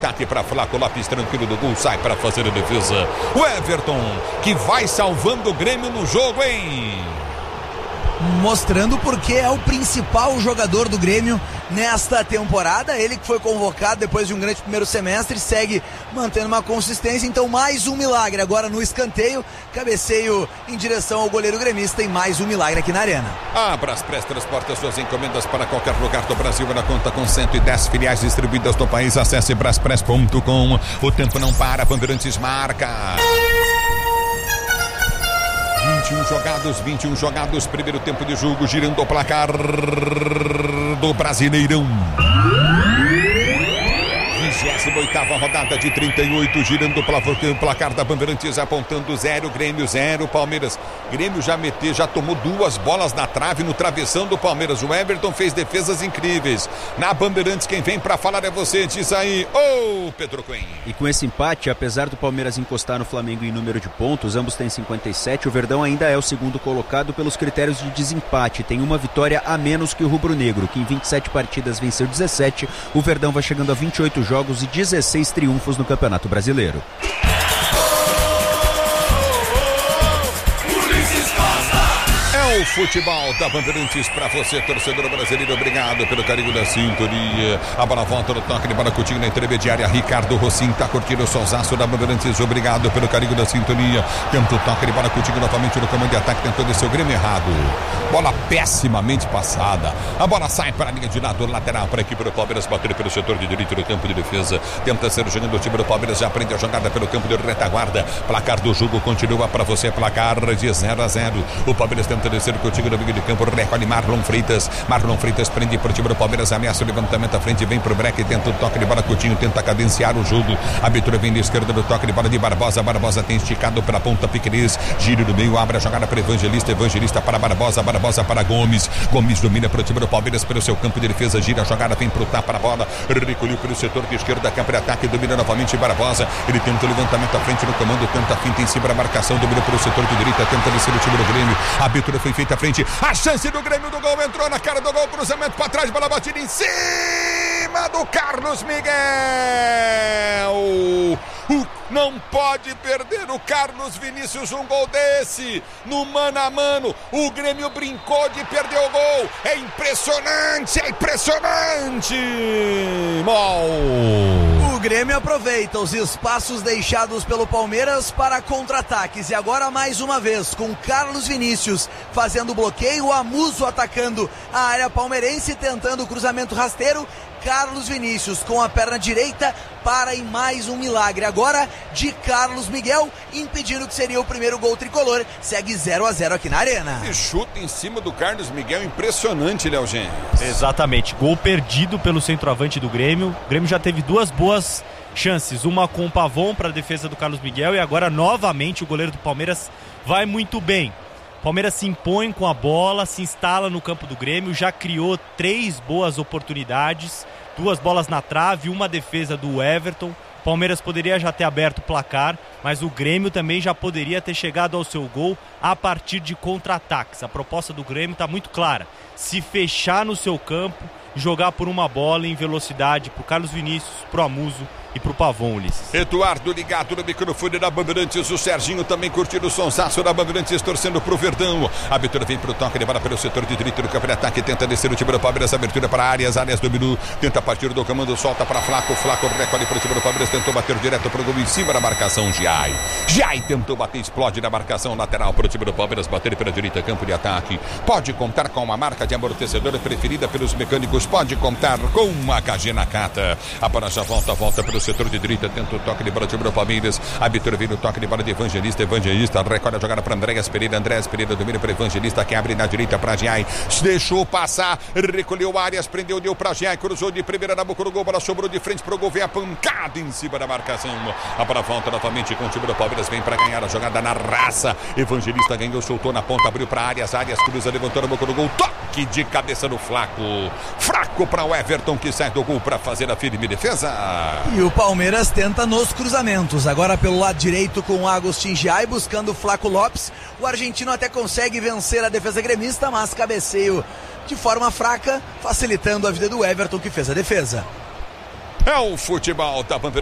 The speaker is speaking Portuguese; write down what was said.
Ataque para Flaco Lopes, tranquilo do gol, sai para fazer a defesa. O Everton, que vai salvando o Grêmio no jogo, hein? Mostrando porque é o principal jogador do Grêmio nesta temporada. Ele que foi convocado depois de um grande primeiro semestre, segue mantendo uma consistência. Então mais um milagre agora no escanteio, cabeceio em direção ao goleiro gremista e mais um milagre aqui na arena. A Braspress transporta suas encomendas para qualquer lugar do Brasil. Ela conta com 110 filiais distribuídas no país. Acesse braspress.com. O tempo não para, Bandeirantes marca. 21 jogados, primeiro tempo de jogo, girando o placar do Brasileirão. 28ª rodada de 38, girando o placar da Bandeirantes, apontando 0, Grêmio 0, Palmeiras. Grêmio já tomou 2 bolas na trave, no travessão do Palmeiras. O Everton fez defesas incríveis. Na Bandeirantes, quem vem pra falar é você, diz aí, Pedro Cunha. E com esse empate, apesar do Palmeiras encostar no Flamengo em número de pontos, ambos têm 57, o Verdão ainda é o segundo colocado pelos critérios de desempate. Tem uma vitória a menos que o rubro-negro, que em 27 partidas venceu 17. O Verdão vai chegando a 28 jogos e 16 triunfos no Campeonato Brasileiro. O futebol da Bandeirantes para você, torcedor brasileiro, obrigado pelo carinho da sintonia. A bola volta no toque de bola, Coutinho na intermediária, Ricardo Rossim tá curtindo o solzaço da Bandeirantes, obrigado pelo carinho da sintonia. Tenta o toque de bola, Coutinho novamente no comando de ataque, tentou descer o Grêmio errado, bola pessimamente passada, a bola sai para a linha de lado, lateral para a equipe do Palmeiras, bater pelo setor de direito do campo de defesa, tenta ser jogando o time do Palmeiras, já aprende a jogada pelo campo de retaguarda, placar do jogo continua para você, placar de 0-0, o Palmeiras tenta descer contigo no meio de campo, recolhe Marlon Freitas prende para o time do Palmeiras, ameaça o levantamento à frente, vem pro break, tenta o toque de bola, Coutinho tenta cadenciar o jogo, a abertura vem da esquerda do toque de bola de Barbosa tem esticado pela ponta Piquerez, giro do meio, abre a jogada para Evangelista para Barbosa para Gomes domina para o time do Palmeiras pelo seu campo de defesa, gira a jogada, vem pro tapa a bola, recolheu pelo setor de esquerda, campo de ataque, domina novamente Barbosa, ele tenta o levantamento à frente no comando, tenta a finta em cima da marcação, domina pelo setor de direita, tenta descer o time do Grêmio, a abertura foi feita à frente, a chance do Grêmio do gol, entrou na cara do gol, cruzamento para trás, bola batida em cima do Carlos Miguel. Não pode perder o Carlos Vinícius um gol desse, no mano a mano, o Grêmio brincou de perder o gol, é impressionante, O Grêmio aproveita os espaços deixados pelo Palmeiras para contra-ataques e agora mais uma vez com Carlos Vinícius fazendo bloqueio, o Amuso atacando a área palmeirense, tentando o cruzamento rasteiro, Carlos Vinícius com a perna direita para em mais um milagre agora de Carlos Miguel, impedindo que seria o primeiro gol tricolor, segue 0-0 aqui na arena. E chuta em cima do Carlos Miguel, impressionante, Léo Gênesis. Exatamente, gol perdido pelo centroavante do Grêmio. O Grêmio já teve 2 boas chances, uma com o Pavon para a defesa do Carlos Miguel e agora novamente o goleiro do Palmeiras vai muito bem. O Palmeiras se impõe com a bola, se instala no campo do Grêmio, já criou 3 boas oportunidades, 2 bolas na trave, uma defesa do Everton. O Palmeiras poderia já ter aberto o placar, mas o Grêmio também já poderia ter chegado ao seu gol a partir de contra-ataques. A proposta do Grêmio está muito clara, se fechar no seu campo, jogar por uma bola em velocidade para o Carlos Vinícius, para o Amuso e pro Pavon, Ulisses. Eduardo ligado no microfone da Bandeirantes, o Serginho também curtindo o sonsaço da Bandeirantes, torcendo pro Verdão. A abertura vem pro toque de bola pelo setor de direito do campo de ataque, tenta descer o time do Palmeiras, abertura para Arias dominou, tenta partir do comando, solta para Flaco recolhe pro time do Palmeiras, tentou bater direto pro gol em cima da marcação, Jai tentou bater, explode na marcação lateral pro time do Palmeiras, bater pela direita, campo de ataque. Pode contar com uma marca de amortecedor preferida pelos mecânicos, pode contar com uma KG Nakata. A bola já volta pelo setor de direita, tenta o toque de bola do time do Palmeiras, a abertura vem no toque de bola de Evangelista recolhe a jogada para Andréas Pereira domina para Evangelista, que abre na direita para Giai, deixou passar, recolheu Arias, prendeu, deu para Giai, cruzou de primeira na boca do gol, bola sobrou de frente pro gol, vem a pancada em cima da marcação, a bola volta novamente com o time do Palmeiras, vem para ganhar a jogada na raça, Evangelista ganhou, soltou na ponta, abriu para Arias cruza, levantou na boca do gol, toque de cabeça no fraco para o Everton, que sai do gol para fazer a firme defesa. E o Palmeiras tenta nos cruzamentos, agora pelo lado direito com o Agustin Giai, buscando o Flaco Lopes, o argentino até consegue vencer a defesa gremista, mas cabeceio de forma fraca, facilitando a vida do Everton, que fez a defesa. É o futebol da Bandeirantes.